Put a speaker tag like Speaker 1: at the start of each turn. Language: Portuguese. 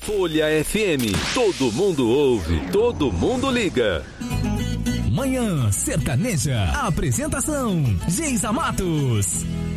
Speaker 1: Folha FM. Todo mundo ouve, todo mundo liga.
Speaker 2: Manhã Sertaneja. Apresentação: Geisa Matos.